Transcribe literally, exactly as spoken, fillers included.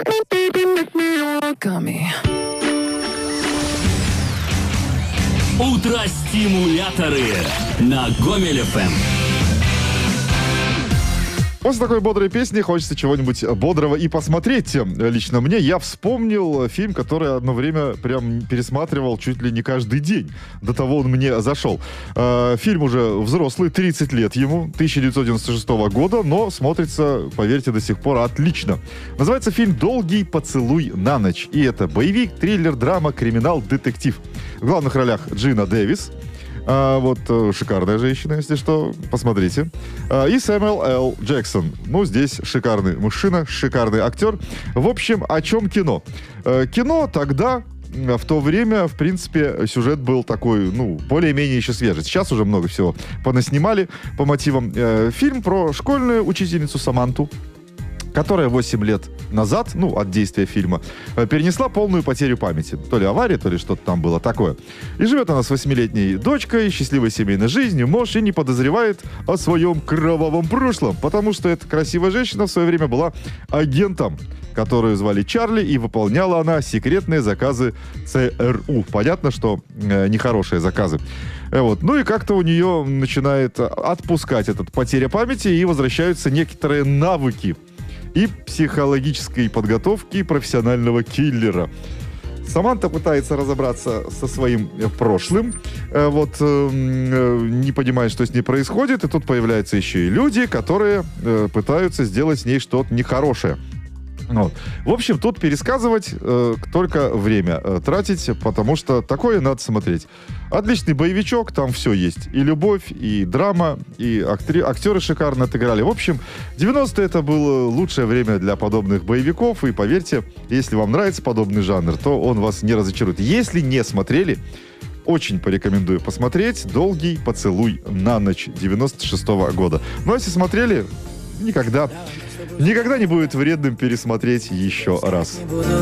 Утро-стимуляторы на Гомель эф эм. После такой бодрой песни хочется чего-нибудь бодрого и посмотреть. Лично мне я вспомнил фильм, который одно время прям пересматривал чуть ли не каждый день. До того он мне зашел. Э, фильм уже взрослый, тридцать лет ему, тысяча девятьсот девяносто шестого года, но смотрится, поверьте, до сих пор отлично. Называется фильм «Долгий поцелуй на ночь». И это боевик, триллер, драма, криминал, детектив. В главных ролях Джина Дэвис. А, вот шикарная женщина, если что, посмотрите. А, и Сэмюэл Л. Джексон. Ну, здесь шикарный мужчина, шикарный актер. В общем, о чем кино? А, кино тогда, в то время, в принципе, сюжет был такой, ну, более-менее еще свежий. Сейчас уже много всего понаснимали по мотивам. А, фильм про школьную учительницу Саманту, которая восемь лет назад, ну, от действия фильма, перенесла полную потерю памяти. То ли авария, то ли что-то там было такое. И живет она с восьмилетней дочкой, счастливой семейной жизнью, муж, и не подозревает о своем кровавом прошлом, потому что эта красивая женщина в свое время была агентом, которую звали Чарли, и выполняла она секретные заказы ЦРУ. Понятно, что э, нехорошие заказы. Вот. Ну и как-то у нее начинает отпускать этот потеря памяти, и возвращаются некоторые навыки и психологической подготовки профессионального киллера. Саманта пытается разобраться со своим прошлым, э, вот, э, не понимает, что с ней происходит, и тут появляются еще и люди, которые э, пытаются сделать с ней что-то нехорошее. Вот. В общем, тут пересказывать э, только время э, тратить, потому что такое надо смотреть. Отличный боевичок, там все есть. И любовь, и драма, и актри- актеры шикарно отыграли. В общем, девяностые это было лучшее время для подобных боевиков. И поверьте, если вам нравится подобный жанр, то он вас не разочарует. Если не смотрели, очень порекомендую посмотреть «Долгий поцелуй на ночь» девяносто шестого года. Ну а если смотрели, никогда... Никогда не будет вредным пересмотреть еще раз.